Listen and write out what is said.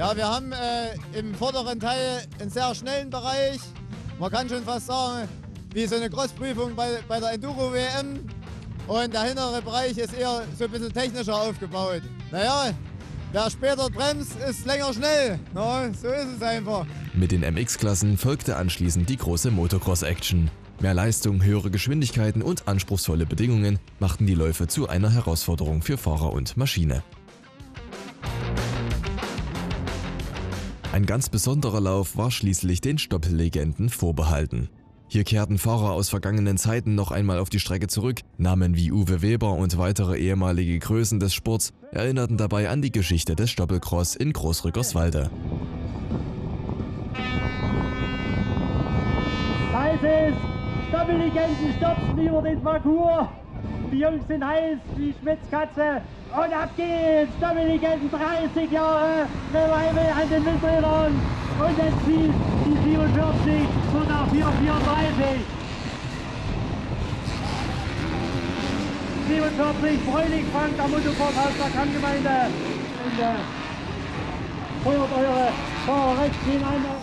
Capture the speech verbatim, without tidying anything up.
Ja, wir haben äh, im vorderen Teil einen sehr schnellen Bereich. Man kann schon fast sagen, wie so eine Crossprüfung bei, bei der Enduro-W M. Und der hintere Bereich ist eher so ein bisschen technischer aufgebaut. Naja, wer später bremst, ist länger schnell. Na, so ist es einfach. Mit den M X-Klassen folgte anschließend die große Motocross-Action. Mehr Leistung, höhere Geschwindigkeiten und anspruchsvolle Bedingungen machten die Läufe zu einer Herausforderung für Fahrer und Maschine. Ein ganz besonderer Lauf war schließlich den Stoppellegenden vorbehalten. Hier kehrten Fahrer aus vergangenen Zeiten noch einmal auf die Strecke zurück. Namen wie Uwe Weber und weitere ehemalige Größen des Sports erinnerten dabei an die Geschichte des Stoppelcross in Großrückerswalde. Da ist es! Stoppellegenden stürzen über den Parcours. Die Jungs sind heiß wie Schmitzkatze. Und ab geht's! Stoppellegenden dreißig Jahre Revival an den Windrädern. Und jetzt zieht die siebenundvierzig von der vier vierunddreißig. siebenundvierzig Bräunig Frank, der Motocross aus der Kammgemeinde. Und äh, feuert eure Fahrer rechts hinein.